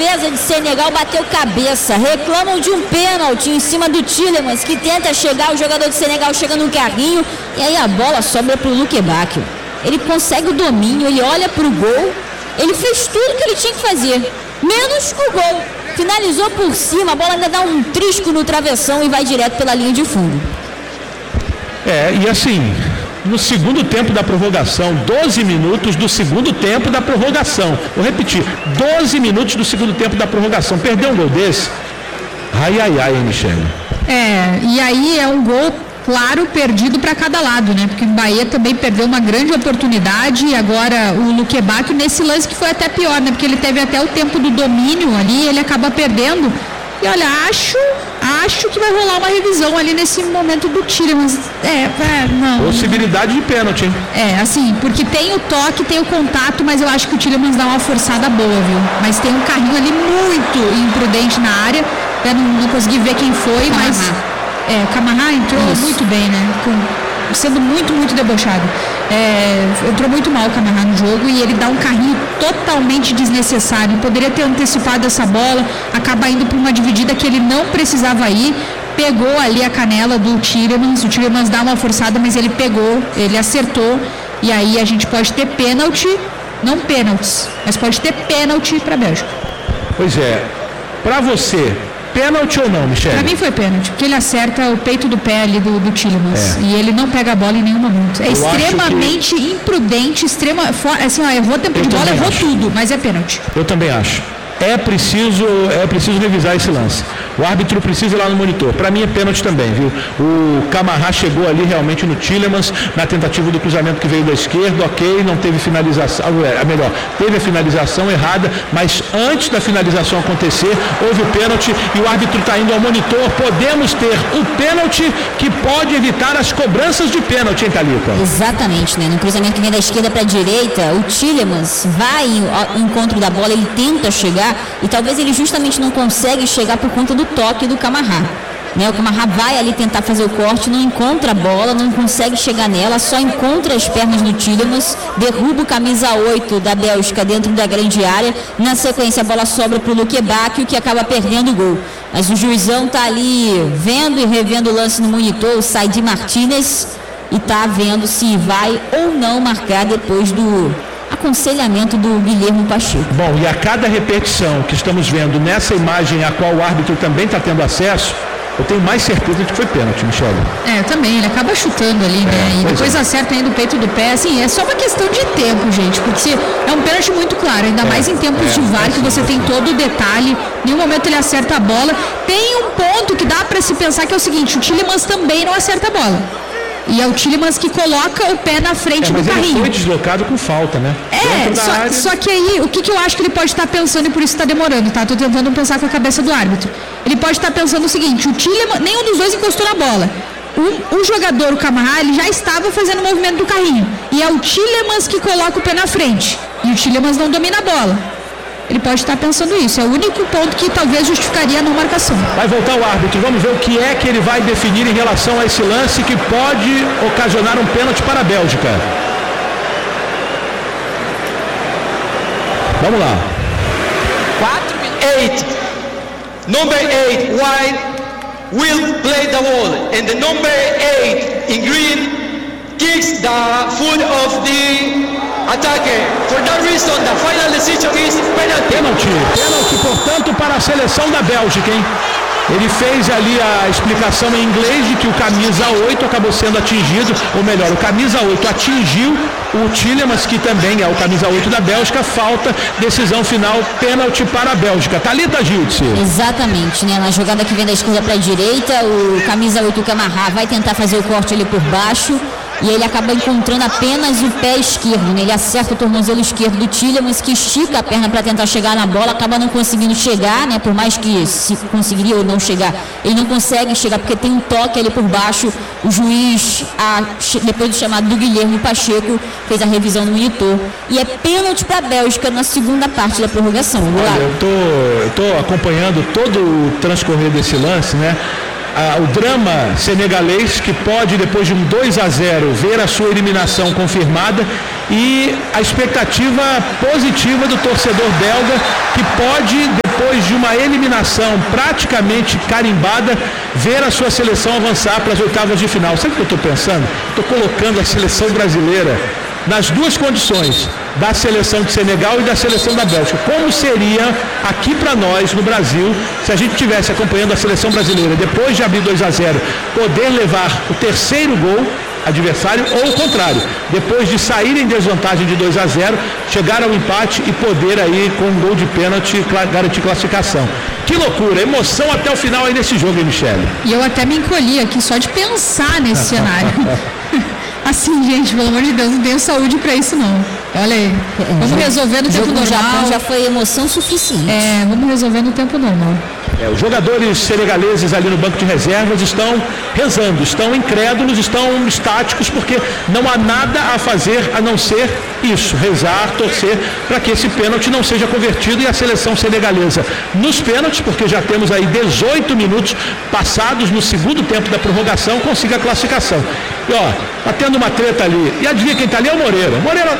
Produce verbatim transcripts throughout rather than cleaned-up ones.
defesa de Senegal bateu cabeça. Reclamam de um pênalti em cima do Tielemans, que tenta chegar, o jogador de Senegal chega no carrinho, e aí a bola sobra pro Luque Bacchio. Ele consegue o domínio, ele olha pro gol, ele fez tudo que ele tinha que fazer, menos o gol. Finalizou por cima, a bola ainda dá um trisco no travessão e vai direto pela linha de fundo. É, e assim, no segundo tempo da prorrogação, doze minutos do segundo tempo da prorrogação, vou repetir, doze minutos do segundo tempo da prorrogação, perder um gol desse, ai, ai, ai, hein, Michele? É, e aí é um gol, claro, perdido para cada lado, né? Porque o Bahia também perdeu uma grande oportunidade e agora o Luque Bacchio nesse lance que foi até pior, né? Porque ele teve até o tempo do domínio ali, ele acaba perdendo. E olha, acho, acho que vai rolar uma revisão ali nesse momento do Tielemans. É, é, não. Possibilidade de pênalti, hein? É, assim, porque tem o toque, tem o contato, mas eu acho que o Tielemans dá uma forçada boa, viu? Mas tem um carrinho ali muito imprudente na área. Eu não, não consegui ver quem foi, Camará. mas... É, Camará entrou Isso. muito bem, né? Com, sendo muito, muito debochado. É, entrou muito mal o Camará no jogo e ele dá um carrinho totalmente desnecessário. Poderia ter antecipado essa bola, acaba indo para uma dividida que ele não precisava ir. Pegou ali a canela do Tielemans, o Tielemans dá uma forçada, mas ele pegou, ele acertou. E aí a gente pode ter pênalti, não pênaltis, mas pode ter pênalti para a Bélgica. Pois é, para você... Pênalti ou não, Michele? Pra mim foi pênalti, porque ele acerta o peito do pé ali do, do Tielemans. É. E ele não pega a bola em nenhum momento. É eu extremamente que... imprudente, extrema, assim, ó, errou tempo eu de bola, errou acho. tudo, mas é pênalti. Eu também acho. É preciso, é preciso revisar esse lance. O árbitro precisa ir lá no monitor. Para mim é pênalti também, viu? O Camará chegou ali realmente no Tielemans, na tentativa do cruzamento que veio da esquerda, ok, não teve finalização, é melhor, teve a finalização errada, mas antes da finalização acontecer, houve o pênalti e o árbitro está indo ao monitor. Podemos ter o pênalti que pode evitar as cobranças de pênalti, hein, Thalita? Exatamente, né? No cruzamento que vem da esquerda para a direita, o Tielemans vai ao encontro da bola, ele tenta chegar, e talvez ele justamente não consegue chegar por conta do toque do Camará. Né? O Camará vai ali tentar fazer o corte, não encontra a bola, não consegue chegar nela, só encontra as pernas do Tielemans, derruba o camisa oito da Bélgica dentro da grande área. Na sequência a bola sobra para o Luque Bacchio, que acaba perdendo o gol. Mas o juizão tá ali vendo e revendo o lance no monitor, o Saidi Martinez, e tá vendo se vai ou não marcar depois do aconselhamento do Guilherme Pacheco. Bom, e a cada repetição que estamos vendo nessa imagem a qual o árbitro também está tendo acesso, eu tenho mais certeza de que foi pênalti, Michele. É, também, ele acaba chutando ali, né? É, e depois é. acerta ainda o peito do pé, assim, é só uma questão de tempo, gente, porque é um pênalti muito claro, ainda é, mais em tempos é, de V A R, é, que você tem todo o detalhe, em nenhum momento ele acerta a bola. Tem um ponto que dá para se pensar que é o seguinte, o Tielemans também não acerta a bola. E é o Tielemans que coloca o pé na frente é, do carrinho. Mas ele foi deslocado com falta, né? É, só, área... só que aí, o que, que eu acho que ele pode estar pensando, e por isso está demorando, tá? Tô tentando pensar com a cabeça do árbitro. Ele pode estar pensando o seguinte, o Tielemans, nenhum dos dois encostou na bola. O, o jogador, o Camará, ele já estava fazendo o movimento do carrinho. E é o Tielemans que coloca o pé na frente. E o Tielemans não domina a bola. Ele pode estar pensando isso. É o único ponto que talvez justificaria a não marcação. Vai voltar o árbitro. Vamos ver o que é que ele vai definir em relação a esse lance que pode ocasionar um pênalti para a Bélgica. Vamos lá. quatro eight. Number eight, white, will play the ball. And the number eight in green kicks the foot of the attacker. For that reason, the final decision is penalty. Pênalti, pênalti, portanto, para a seleção da Bélgica, hein? Ele fez ali a explicação em inglês de que o camisa oito acabou sendo atingido, ou melhor, o camisa oito atingiu o Tielemans, que também é o camisa oito da Bélgica. Falta, decisão final, pênalti para a Bélgica. Thalita Giltz. Exatamente, né? Na jogada que vem da esquerda para a direita, o camisa oito, o Camará, vai tentar fazer o corte ali por baixo. E ele acaba encontrando apenas o pé esquerdo, né? Ele acerta o tornozelo esquerdo do Tielemans, que estica a perna para tentar chegar na bola, acaba não conseguindo chegar, né? Por mais que se conseguiria ou não chegar, ele não consegue chegar porque tem um toque ali por baixo. O juiz, a, depois do chamado do Guilherme Pacheco, fez a revisão no monitor. E é pênalti para a Bélgica na segunda parte da prorrogação. Olha, eu tô, eu tô acompanhando todo o transcorrer desse lance, né? Ah, o drama senegalês, que pode, depois de um dois a zero, ver a sua eliminação confirmada, e a expectativa positiva do torcedor belga, que pode, depois de uma eliminação praticamente carimbada, ver a sua seleção avançar para as oitavas de final. Sabe o que eu estou pensando? Estou colocando a seleção brasileira nas duas condições, da seleção de Senegal e da seleção da Bélgica. Como seria aqui para nós, no Brasil, se a gente estivesse acompanhando a seleção brasileira, depois de abrir dois a zero, poder levar o terceiro gol adversário, ou o contrário, depois de sair em desvantagem de dois a zero, chegar ao empate e poder aí, com um gol de pênalti, garantir classificação. Que loucura, emoção até o final aí nesse jogo, hein, Michele? E eu até me encolhi aqui só de pensar nesse cenário. Assim, gente, pelo amor de Deus, não tenho saúde pra isso, não. Olha aí, vamos resolver no tempo normal. O Japão já foi emoção suficiente. É, vamos resolver no tempo normal. É, os jogadores senegaleses ali no banco de reservas estão rezando, estão incrédulos, estão estáticos, porque não há nada a fazer a não ser isso, rezar, torcer para que esse pênalti não seja convertido e a seleção senegalesa nos pênaltis, porque já temos aí dezoito minutos passados no segundo tempo da prorrogação, consiga a classificação. E ó, tá tendo uma treta ali, e adivinha quem tá ali é o Moreira. Moreira...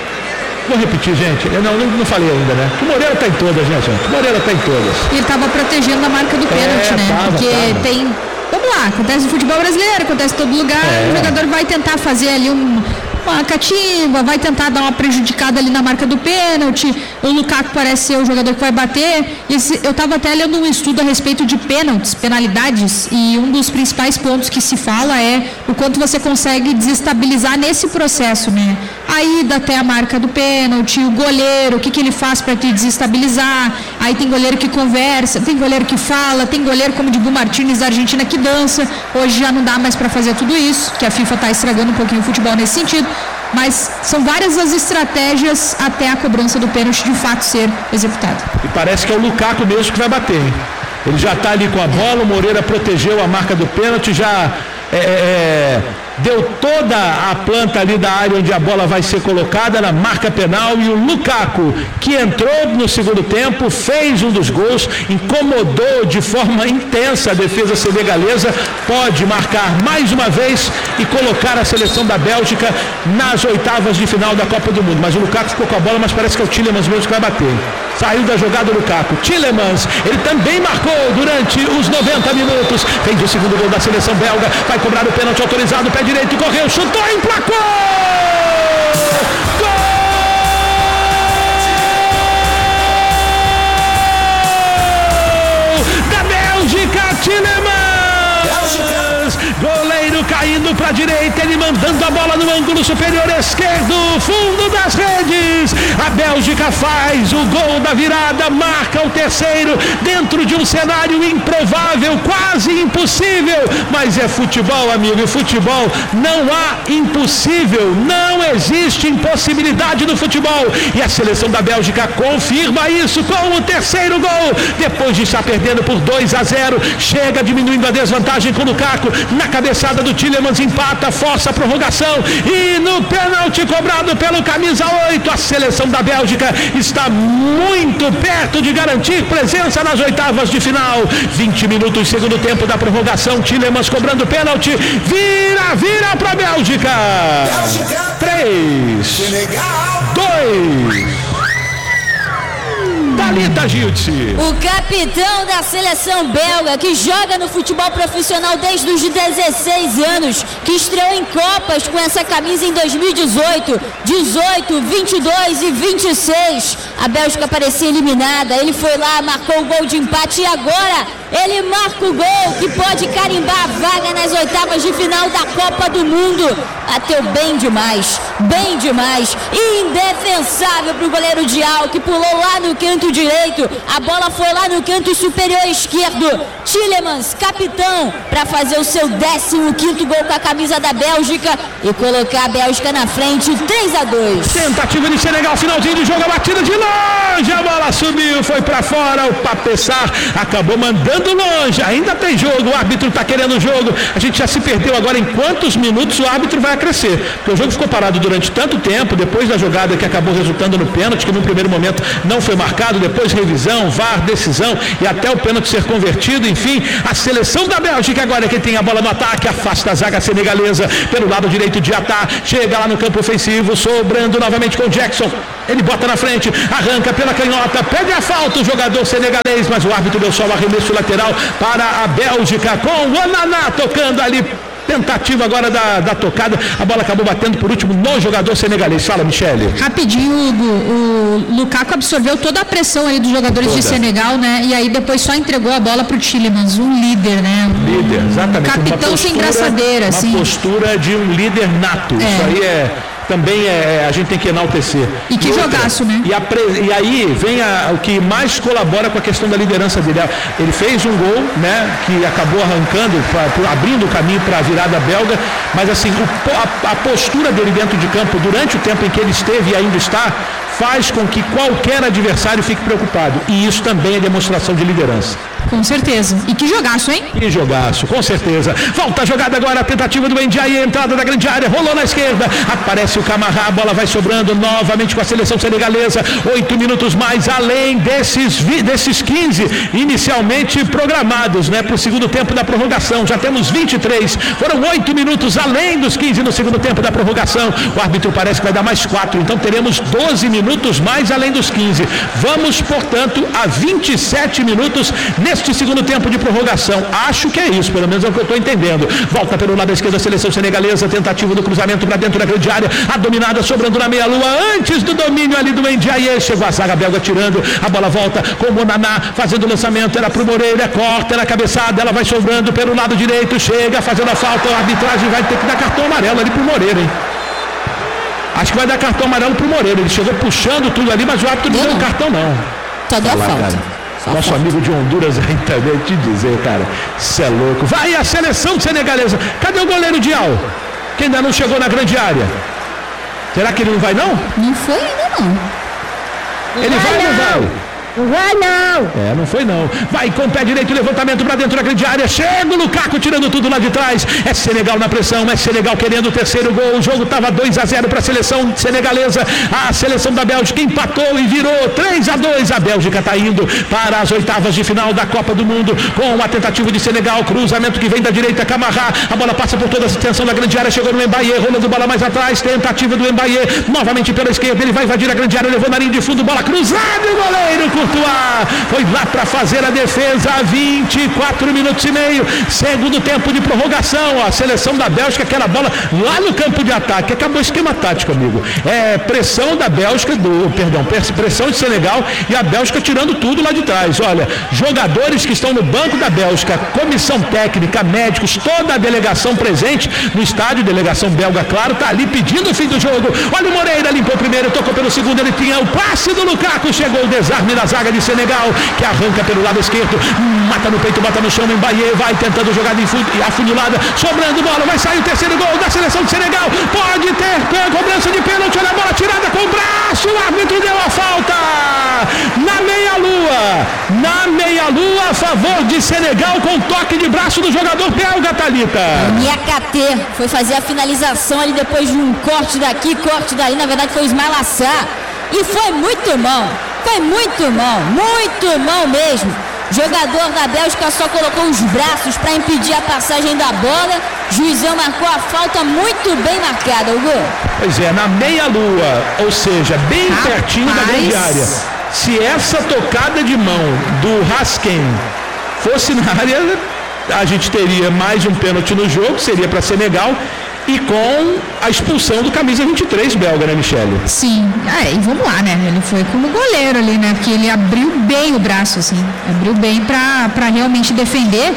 Vou repetir, gente. Eu não, não, não falei ainda, né? O Moreira tá em todas, né, gente? O Moreira tá em todas. E ele tava protegendo a marca do pênalti, é, né? Tava, Porque tava. tem... Vamos lá, acontece no futebol brasileiro, acontece em todo lugar. É. O jogador vai tentar fazer ali um... uma catimba, vai tentar dar uma prejudicada ali na marca do pênalti. O Lukaku parece ser o jogador que vai bater. E esse, eu estava até lendo um estudo a respeito de pênaltis, penalidades, e um dos principais pontos que se fala é o quanto você consegue desestabilizar nesse processo, né? A ida até a marca do pênalti, o goleiro, o que, que ele faz para te desestabilizar. Aí tem goleiro que conversa, tem goleiro que fala, tem goleiro como o Dibu Martínez da Argentina que dança. Hoje já não dá mais para fazer tudo isso, que a FIFA está estragando um pouquinho o futebol nesse sentido. Mas são várias as estratégias até a cobrança do pênalti de fato ser executada. E parece que é o Lukaku mesmo que vai bater, hein? Ele já está ali com a bola, o Moreira protegeu a marca do pênalti, já é, é, deu toda a planta ali da área onde a bola vai ser colocada na marca penal, e o Lukaku, que entrou no segundo tempo, fez um dos gols, incomodou de forma intensa a defesa senegalesa, pode marcar mais uma vez e colocar a seleção da Bélgica nas oitavas de final da Copa do Mundo. Mas o Lukaku ficou com a bola, mas parece que é o Tielemans mesmo que vai bater. Saiu da jogada o Lukaku. Tielemans, ele também marcou durante os noventa minutos. Fez o segundo gol da seleção belga, vai cobrar o pênalti autorizado, pé direito, correu, chutou, emplacou! Gol da Bélgica, Tielemans! Goleiro caindo para a direita, ele mandando a bola no ângulo superior esquerdo, fundo das redes. A Bélgica faz o gol da virada, marca o terceiro dentro de um cenário improvável, quase impossível, mas é futebol, amigo, futebol não há impossível, não existe impossibilidade no futebol, e a seleção da Bélgica confirma isso com o terceiro gol, depois de estar perdendo por dois a zero, chega diminuindo a desvantagem com o Lukaku, na cabeçada do Tielemans, empata, força a prorrogação, e no pênalti cobrado pelo camisa oito, a seleção da Bélgica está muito perto de garantir presença nas oitavas de final. vinte minutos, segundo tempo da prorrogação, Tielemans cobrando pênalti, vira, vira para a Bélgica. três, dois. Thalita Giltzi. O capitão da seleção belga, que joga no futebol profissional desde os dezesseis anos, que estreou em Copas com essa camisa em dois mil e dezoito, dezoito, vinte e dois e vinte e seis. A Bélgica parecia eliminada, ele foi lá, marcou o gol de empate e agora ele marca o gol que pode carimbar a vaga nas oitavas de final da Copa do Mundo. Bateu bem demais, bem demais, indefensável para o goleiro Dial, que pulou lá no canto direito, a bola foi lá no canto superior esquerdo. Tielemans, capitão, para fazer o seu décimo quinto gol com a camisa da Bélgica e colocar a Bélgica na frente, três a dois. Tentativa de Senegal, finalzinho de jogo, a batida de longe, a bola subiu, foi para fora, o Papessar acabou mandando longe, ainda tem jogo, o árbitro está querendo o jogo, a gente já se perdeu agora em quantos minutos o árbitro vai acrescer, porque o jogo ficou parado durante tanto tempo, depois da jogada que acabou resultando no pênalti, que no primeiro momento não foi marcado, depois revisão, V A R, decisão e até o pênalti ser convertido. Enfim, a seleção da Bélgica agora que tem a bola no ataque, afasta a zaga senegalesa pelo lado direito de Atá, chega lá no campo ofensivo, sobrando novamente com o Jackson. Ele bota na frente, arranca pela canhota, pede a falta o jogador senegalês, mas o árbitro deu só o arremesso lateral para a Bélgica, com o Onaná tocando ali. Tentativa agora da, da tocada, a bola acabou batendo por último no jogador senegalês. Fala, Michele. Rapidinho, Hugo, o Lukaku absorveu toda a pressão aí dos jogadores toda. de Senegal, né? E aí depois só entregou a bola pro Tielemans, um líder, né? Um líder, exatamente. Capitão postura, sem braçadeira, uma assim. Uma postura de um líder nato. É. Isso aí é... também é, a gente tem que enaltecer. E que e outra, jogaço, né? E, a, e aí vem a, o que mais colabora com a questão da liderança dele. Ele fez um gol, né, que acabou arrancando, pra, abrindo o caminho para a virada belga, mas assim, o, a, a postura dele dentro de campo, durante o tempo em que ele esteve e ainda está, faz com que qualquer adversário fique preocupado. E isso também é demonstração de liderança. Com certeza. E que jogaço, hein? Que jogaço, com certeza. Volta a jogada agora, a tentativa do Ndiaye, a entrada da grande área, rolou na esquerda, aparece o Camará, a bola vai sobrando novamente com a seleção senegalesa. Oito minutos mais, além desses, desses quinze inicialmente programados, né, para o segundo tempo da prorrogação. Já temos vinte e três, foram oito minutos além dos quinze no segundo tempo da prorrogação. O árbitro parece que vai dar mais quatro, então teremos doze minutos mais além dos quinze. Vamos, portanto, a vinte e sete minutos neste segundo tempo de prorrogação. Acho que é isso, pelo menos é o que eu estou entendendo. Volta pelo lado esquerdo a seleção senegalesa, tentativa do cruzamento para dentro da grande área, a dominada sobrando na meia-lua, antes do domínio ali do Ndiaye, chegou a zaga belga tirando, a bola volta com o Onaná, fazendo o lançamento, era pro Moreira, corta na cabeçada, ela vai sobrando pelo lado direito, chega fazendo a falta, a arbitragem vai ter que dar cartão amarelo ali pro Moreira, hein? Acho que vai dar cartão amarelo pro Moreira, ele chegou puxando tudo ali, mas o árbitro não deu cartão não. Só deu a falta. Nosso falta. Amigo de Honduras aí também, te dizer, cara, isso é louco. Vai a seleção senegalesa, cadê o goleiro Dial? Que ainda não chegou na grande área. Será que ele não vai não? Não foi ainda não. Ele vai ou não vai? Não vai não. É, não foi não. Vai com o pé direito, levantamento para dentro da grande área. Chega o Lukaku tirando tudo lá de trás. É Senegal na pressão, é Senegal querendo o terceiro gol. O jogo estava dois a zero para a seleção senegalesa. A seleção da Bélgica empatou e virou três a dois. A Bélgica está indo para as oitavas de final da Copa do Mundo com uma tentativa de Senegal. Cruzamento que vem da direita, Camará. A bola passa por toda a extensão da grande área. Chegou no Mbaye, rolando bola mais atrás. Tentativa do Mbaye, novamente pela esquerda. Ele vai invadir a grande área, levou na linha de fundo. Bola cruzada e o goleiro foi lá para fazer a defesa a vinte e quatro minutos e meio, segundo tempo de prorrogação. A seleção da Bélgica, aquela bola lá no campo de ataque, acabou o esquema tático, amigo. É pressão da Bélgica, do, perdão, pressão de Senegal e a Bélgica tirando tudo lá de trás. Olha, jogadores que estão no banco da Bélgica, comissão técnica, médicos, toda a delegação presente no estádio, delegação belga, claro, tá ali pedindo o fim do jogo. Olha o Moreira, limpou o primeiro, tocou pelo segundo, ele tinha o passe do Lukaku, chegou o desarme da zaga de Senegal, que arranca pelo lado esquerdo, mata no peito, bota no chão, no Mbaye, vai tentando jogar de afunilada, sobrando bola, vai sair o terceiro gol da seleção de Senegal, pode ter cobrança de pênalti, olha a bola tirada com o braço, o árbitro deu a falta, na meia-lua, na meia-lua, a favor de Senegal, com toque de braço do jogador belga, Thalita. O Niakate foi fazer a finalização ali depois de um corte daqui, corte dali, na verdade foi o Ismail Assar, e foi muito bom. Foi muito mal, muito mal mesmo. Jogador da Bélgica só colocou os braços para impedir a passagem da bola. Juizão marcou a falta muito bem marcada, Hugo. Pois é, na meia-lua, ou seja, bem Rapaz. pertinho da grande área. Se essa tocada de mão do Raskin fosse na área, a gente teria mais um pênalti no jogo, seria para Senegal. E com a expulsão do camisa vinte e três belga, né, Michele? Sim, é, e vamos lá, né? Ele foi como goleiro ali, né? Porque ele abriu bem o braço, assim. Abriu bem pra, pra realmente defender.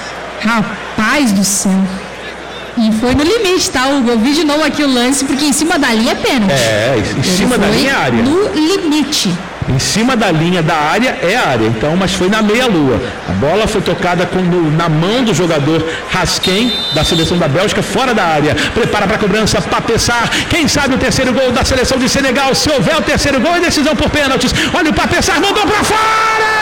Rapaz do céu. E foi no limite, tá, Hugo? Eu vi de novo aqui o lance, porque em cima da linha é pênalti. É, em cima ele da linha é área. No limite. Em cima da linha da área é área, então, mas foi na meia-lua. A bola foi tocada com, no, na mão do jogador Raskin, da seleção da Bélgica, fora da área. Prepara para a cobrança, Papessar. Quem sabe o terceiro gol da seleção de Senegal? Se houver o terceiro gol, é decisão por pênaltis. Olha o Papessar, mandou para fora!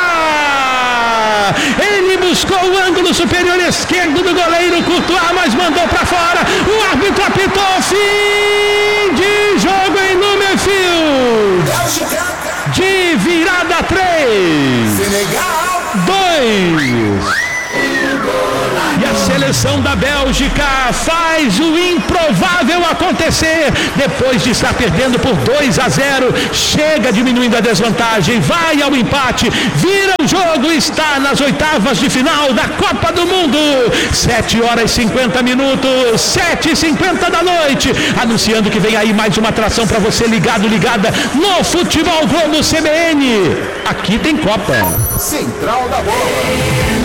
Ele buscou o ângulo superior esquerdo do goleiro Courtois, mas mandou para fora. O árbitro apitou fim de jogo em Lumerfield. De virada Canadá três, Senegal dois. E a seleção da Bélgica faz o improvável acontecer. Depois de estar perdendo por dois a zero, chega diminuindo a desvantagem, vai ao empate, vira o jogo, está nas oitavas de final da Copa do Mundo. sete horas e cinquenta minutos, sete e cinquenta da noite. Anunciando que vem aí mais uma atração para você ligado, ligada no Futebol Globo C B N. Aqui tem Copa. Central da Bola.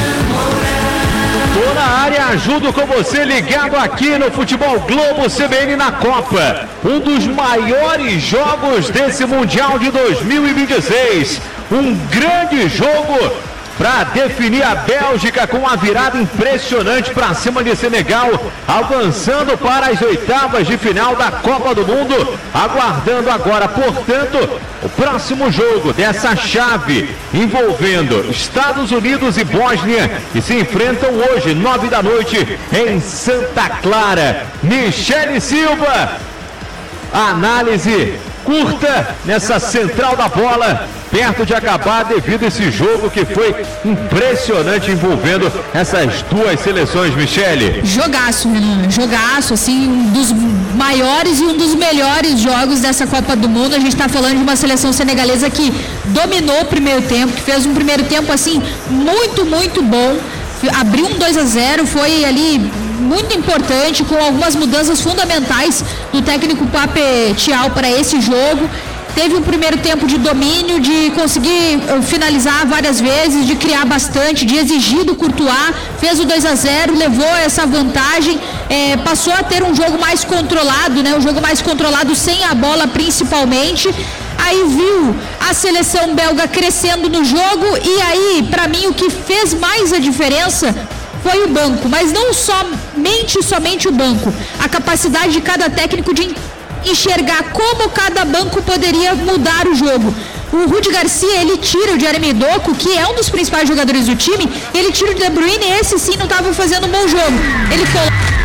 Tô na área, ajudo com você ligado aqui no Futebol Globo C B N na Copa. Um dos maiores jogos desse Mundial de dois mil e vinte e seis. Um grande jogo para definir a Bélgica com uma virada impressionante para cima de Senegal, avançando para as oitavas de final da Copa do Mundo, aguardando agora, portanto, o próximo jogo dessa chave envolvendo Estados Unidos e Bósnia, que se enfrentam hoje, nove da noite, em Santa Clara. Michele Silva, a análise curta nessa central da bola, perto de acabar devido a esse jogo que foi impressionante envolvendo essas duas seleções, Michele. Jogaço, Renan, jogaço, assim, um dos maiores e um dos melhores jogos dessa Copa do Mundo. A gente está falando de uma seleção senegalesa que dominou o primeiro tempo, que fez um primeiro tempo, assim, muito, muito bom. Abriu um dois a zero, foi ali muito importante, com algumas mudanças fundamentais do técnico Pape Thiaw para esse jogo. Teve um primeiro tempo de domínio, de conseguir finalizar várias vezes, de criar bastante, de exigir do Courtois, fez o dois a zero, levou essa vantagem, é, passou a ter um jogo mais controlado, né? Um jogo mais controlado sem a bola principalmente. Aí viu a seleção belga crescendo no jogo e aí, para mim, o que fez mais a diferença foi o banco, mas não somente, somente o banco, a capacidade de cada técnico de enxergar como cada banco poderia mudar o jogo. O Rudi Garcia, ele tira o Jeremy Doku, que é um dos principais jogadores do time, ele tira o De Bruyne, esse sim não estava fazendo um bom jogo. Ele coloca